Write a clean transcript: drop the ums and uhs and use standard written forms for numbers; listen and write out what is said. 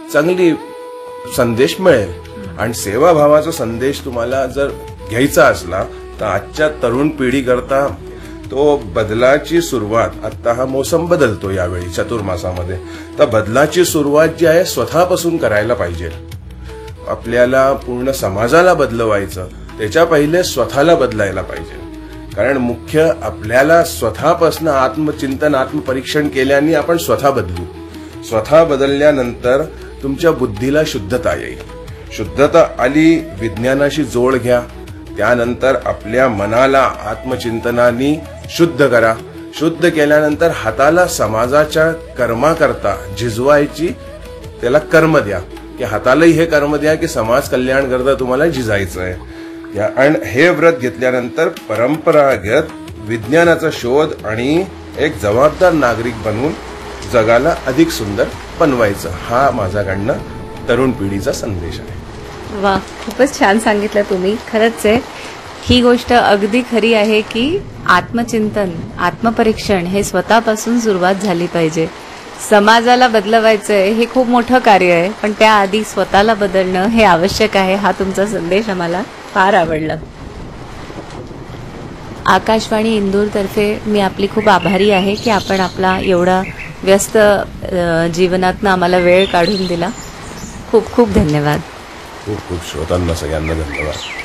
चांगली संदेश मिळेल. आणि सेवाभावाचा संदेश तुम्हाला जर घ्यायचा असला तर आजच्या तरुण पिढी करता तो बदलाची सुरुवात, आता हा मोसम बदलतो यावेळी चतुर्मासामध्ये, तर बदलाची सुरुवात जी आहे स्वतःपासून करायला पाहिजे. आपल्याला पूर्ण समाजाला बदलवायचं, त्याच्या पहिले स्वतःला बदलायला पाहिजे. कारण मुख्य आपल्याला स्वतःपासून आत्मचिंतन, आत्मपरीक्षण केल्याने आपण स्वतः बदलू. स्वतः बदलल्यानंतर तुमच्या बुद्धीला शुद्धता येईल. शुद्धता आली, विज्ञानाशी जोड घ्या. त्यानंतर आपल्या मनाला आत्मचिंतनाने शुद्ध करा. शुद्ध केल्यानंतर हाताला समाजाच्या कर्माकरता झिजवायची, त्याला कर्म द्या, की हातालाही हे कर्म द्या की समाज कल्याण करता तुम्हाला झिजायचं आहे. आणि हे व्रत घेतल्यानंतर परंपरागत विज्ञानाचा शोध आणि एक जबाबदार नागरिक बनवून जगाला अधिक सुंदर बनवायचं, हा माझ्याकडनं तरुण पिढीचा संदेश आहे. वा, खूपच छान सांगितलं तुम्ही. खरंच आहे, ही गोष्ट अगदी खरी आहे की आत्मचिंतन, आत्मपरीक्षण हे स्वतःपासून सुरुवात झाली पाहिजे. समाजाला बदलवायचंय हे खूप मोठं कार्य आहे, पण त्याआधी स्वतःला बदलणं हे आवश्यक आहे. हा तुमचा संदेश आम्हाला फार आवडला. आकाशवाणी इंदूरतर्फे मी आपली खूप आभारी आहे की आपण आपला एवढा व्यस्त जीवनातनं आम्हाला वेळ काढून दिला. खूप खूप धन्यवाद. खूप खूप श्रोतांना सगळ्यांना धन्यवाद.